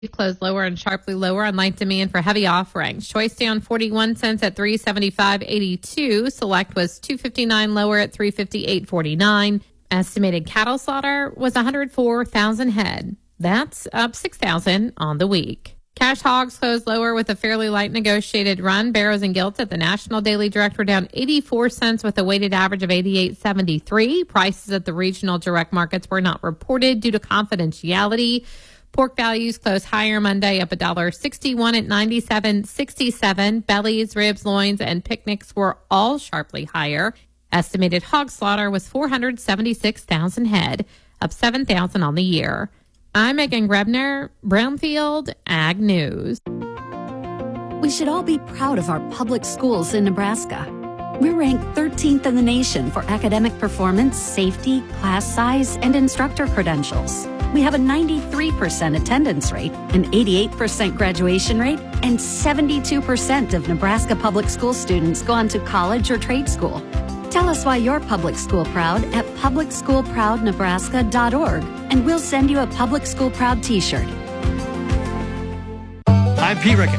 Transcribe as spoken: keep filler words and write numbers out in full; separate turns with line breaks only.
Closed lower and sharply lower on light demand for heavy offerings. Choice down forty-one cents at three seventy-five eighty-two. Select was two fifty-nine lower at three fifty-eight forty-nine. Estimated cattle slaughter was one hundred four thousand head. That's up six thousand on the week. Cash hogs closed lower with a fairly light negotiated run. Barrows and Gilts at the National Daily Direct were down eighty-four cents with a weighted average of eighty-eight seventy-three. Prices at the regional direct markets were not reported due to confidentiality. Pork values closed higher Monday, up one dollar sixty-one at ninety-seven sixty-seven. Bellies, ribs, loins, and picnics were all sharply higher. Estimated hog slaughter was four hundred seventy-six thousand head, up seven thousand on the year. I'm Megan Grebner, Brownfield Ag News.
We should all be proud of our public schools in Nebraska. We're ranked thirteenth in the nation for academic performance, safety, class size, and instructor credentials. We have a ninety-three percent attendance rate, an eighty-eight percent graduation rate, and seventy-two percent of Nebraska public school students go on to college or trade school. Tell us why you're public school proud at public school proud nebraska dot org, and we'll send you a Public School Proud t-shirt.
I'm Pete Rickett.